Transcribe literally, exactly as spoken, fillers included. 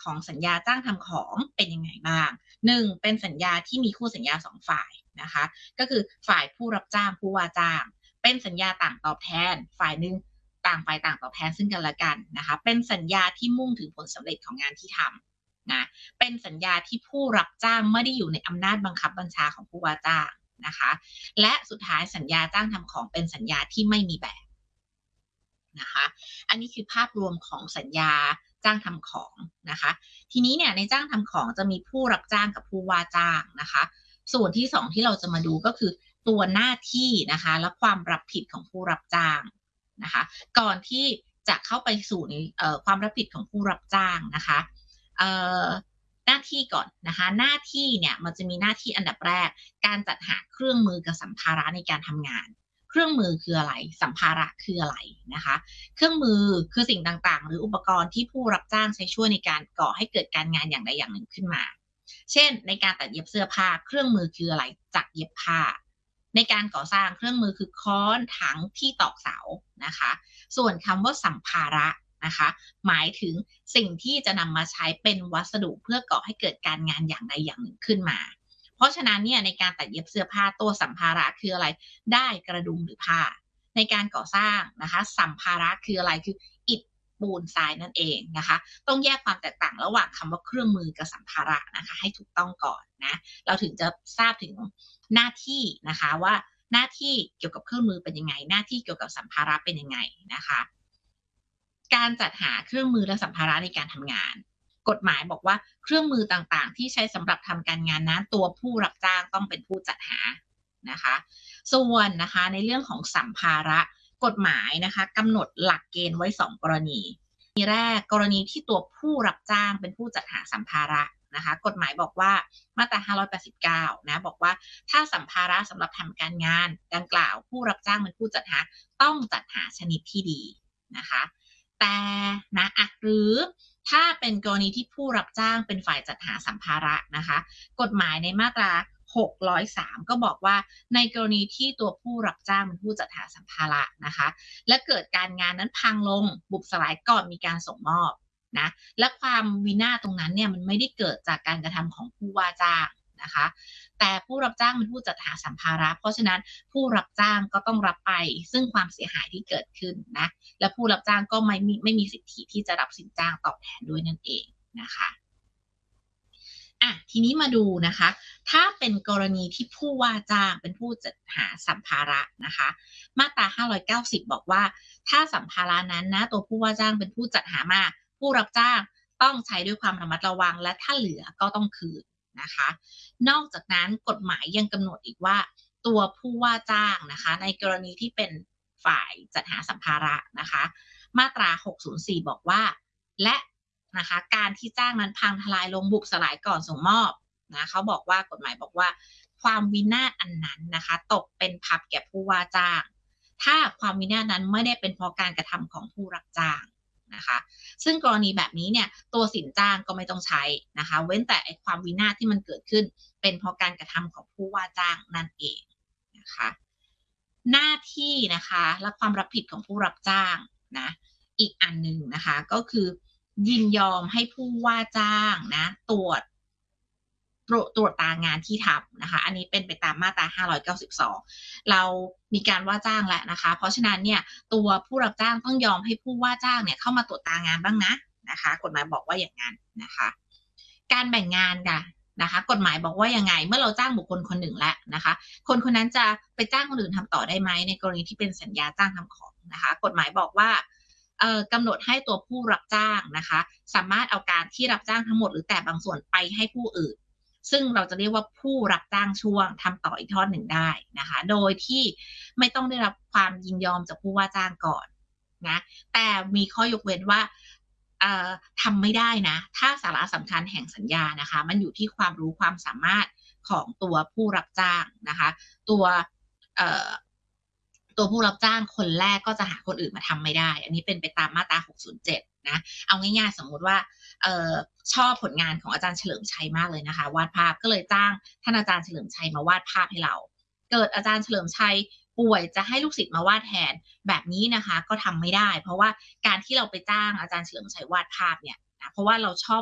ของสัญญาจ้างทำของเป็นยังไงบ้างหนึ่งเป็นสัญญาที่มีคู่สัญญาสองฝ่ายนะคะก็คือฝ่ายผู้รับจ้างผู้ว่าจ้างเป็นสัญญาต่างตอบแทนฝ่ายหนึ่งต่างฝ่ายต่างตอบแทนซึ่งกันและกันนะคะเป็นสัญญาที่มุ่งถึงผลสำเร็จของงานที่ทำนะเป็นสัญญาที่ผู้รับจ้างไม่ได้อยู่ในอำนาจบังคับบัญชาของผู้ว่าจ้างนะคะและสุดท้ายสัญญาจ้างทำของเป็นสัญญาที่ไม่มีแบบนะคะอันนี้คือภาพรวมของสัญญาจ้างทำของนะคะทีนี้เนี่ยในจ้างทำของจะมีผู้รับจ้างกับผู้ว่าจ้างนะคะส่วนที่สองที่เราจะมาดูก็คือตัวหน้าที่นะคะและความรับผิดของผู้รับจ้างนะคะก่อนที่จะเข้าไปสู่ในความรับผิดของผู้รับจ้างนะคะหน้าที่ก่อนนะคะหน้าที่เนี่ยมันจะมีหน้าที่อันดับแรกการจัดหาเครื่องมือกับสัมภาระในการทำงานเครื่องมือคืออะไรสัมภาระคืออะไรนะคะเครื่องมือคือสิ่งต่างๆหรืออุปกรณ์ที่ผู้รับจ้างใช้ช่วยในการก่อให้เกิดการงานอย่างใดอย่างหนึ่งขึ้นมาเช่นในการตัดเย็บเสื้อผ้าเครื่องมือคืออะไรจักรเย็บผ้าในการก่อสร้างเครื่องมือคือค้อนถังที่ตอกเสานะคะส่วนคำว่าสัมภาระนะคะหมายถึงสิ่งที่จะนำมาใช้เป็นวัสดุเพื่อก่อให้เกิดการงานอย่างใดอย่างหนึ่งขึ้นมาเพราะฉะนั้นเนี่ยในการตัดเย็บเสื้อผ้าตัวสัมภาระคืออะไรได้กระดุมหรือผ้าในการก่อสร้างนะคะสัมภาระคืออะไรคืออิฐปูนทรายนั่นเองนะคะต้องแยกความแตกต่างระหว่างคำว่าเครื่องมือกับสัมภาระนะคะให้ถูกต้องก่อนนะเราถึงจะทราบถึงหน้าที่นะคะว่าหน้าที่เกี่ยวกับเครื่องมือเป็นยังไงหน้าที่เกี่ยวกับสัมภาระเป็นยังไงนะคะการจัดหาเครื่องมือและสัมภาระในการทำงานกฎหมายบอกว่าเครื่องมือต่างๆที่ใช้สำหรับทำการงานนั้นตัวผู้รับจ้างต้องเป็นผู้จัดหานะคะส่วนนะคะในเรื่องของสัมภาระกฎหมายนะคะกำหนดหลักเกณฑ์ไว้สองกรณีแรกกรณีที่ตัวผู้รับจ้างเป็นผู้จัดหาสัมภาระนะคะกฎหมายบอกว่ามาตราห้าร้อยแปดสิบเก้านะบอกว่าถ้าสัมภาระสำหรับทำการงานดังกล่าวผู้รับจ้างเป็นผู้จัดหาต้องจัดหาชนิดที่ดีนะคะแต่นะอ่ะหรือถ้าเป็นกรณีที่ผู้รับจ้างเป็นฝ่ายจัดหาสัมภาระนะคะกฎหมายในมาตราหกร้อยสามก็บอกว่าในกรณีที่ตัวผู้รับจ้างเป็นผู้จัดหาสัมภาระนะคะและเกิดการงานนั้นพังลงบุบสลายก่อนมีการส่งมอบนะและความวินาศตรงนั้นเนี่ยมันไม่ได้เกิดจากการกระทำของผู้ว่าจ้างนะคะแต่ผู้รับจ้างเป็นผู้จัดหาสัมภาระเพราะฉะนั้นผู้รับจ้างก็ต้องรับไปซึ่งความเสียหายที่เกิดขึ้นนะและผู้รับจ้างก็ไม่มีไม่มีสิทธิที่จะรับสินจ้างตอบแทนด้วยนั่นเองนะคะอ่ะทีนี้มาดูนะคะถ้าเป็นกรณีที่ผู้ว่าจ้างเป็นผู้จัดหาสัมภาระนะคะมาตราห้าร้อยเก้าสิบบอกว่าถ้าสัมภาระนั้นนะตัวผู้ว่าจ้างเป็นผู้จัดหามาผู้รับจ้างต้องใช้ด้วยความระมัดระวังและถ้าเหลือก็ต้องคืนนะคะนอกจากนั้นกฎหมายยังกำหนดอีกว่าตัวผู้ว่าจ้างนะคะในกรณีที่เป็นฝ่ายจัดหาสัมภาระนะคะมาตราหกศูนย์สี่บอกว่าและนะคะการที่จ้างนั้นพังทลายลงบุบสลายก่อนส่งมอบนะเขาบอกว่ากฎหมายบอกว่าความวินาศอันนั้นนะคะตกเป็นภัพแก่ผู้ว่าจ้างถ้าความวินาศนั้นไม่ได้เป็นเพราะการกระทำของผู้รับจ้างนะคะซึ่งกรณีแบบนี้เนี่ยตัวสินจ้างก็ไม่ต้องใช้นะคะเว้นแต่ไอ้ความวินาศที่มันเกิดขึ้นเป็นเพราะการกระทำของผู้ว่าจ้างนั่นเองนะคะหน้าที่นะคะและความรับผิดของผู้รับจ้างนะอีกอันหนึ่งนะคะก็คือยินยอมให้ผู้ว่าจ้างนะตรวจตรวจตรวจตางานที่ทำนะคะอันนี้เป็นไปตามมาตราห้าร้อยเก้าสิบสองเรามีการว่าจ้างแล้วนะคะเพราะฉะนั้นเนี่ยตัวผู้รับจ้างต้องยอมให้ผู้ว่าจ้างเนี่ยเข้ามาตรวจตางานบ้างนะนะคะกฎหมายบอกว่าอย่างนั้นนะคะการแบ่งงานค่ะนะคะกฎหมายบอกว่ายังไงเมื่อเราจ้างบุคคลคนหนึ่งแล้วนะคะคนคนนั้นจะไปจ้างคนอื่นทำต่อได้ไหมในกรณีที่เป็นสัญญาจ้างทำของนะคะกฎหมายบอกว่ากำหนดให้ตัวผู้รับจ้างนะคะสามารถเอาการที่รับจ้างทั้งหมดหรือแต่บางส่วนไปให้ผู้อื่นซึ่งเราจะเรียกว่าผู้รับจ้างช่วงทำต่ออีกทอดหนึ่งได้นะคะโดยที่ไม่ต้องได้รับความยินยอมจากผู้ว่าจ้างก่อนนะแต่มีข้อยกเว้นว่าทำไม่ได้นะถ้าสาระสำคัญแห่งสัญญานะคะมันอยู่ที่ความรู้ความสามารถของตัวผู้รับจ้างนะคะตัวตัวผู้รับจ้างคนแรกก็จะหาคนอื่นมาทำไม่ได้อันนี้เป็นไปตามมาตราหกศูนย์เจ็ดนะเอาง่ายๆสมมุติว่าเอ่อชอบผลงานของอาจารย์เฉลิมชัยมากเลยนะคะวาดภาพก็เลยจ้างท่านอาจารย์เฉลิมชัยมาวาดภาพให้เราเกิดอาจารย์เฉลิมชัยป่วยจะให้ลูกศิษย์มาวาดแทนแบบนี้นะคะก็ทำไม่ได้เพราะว่าการที่เราไปจ้างอาจารย์เฉลิมชัยวาดภาพเนี่ยนะเพราะว่าเราชอบ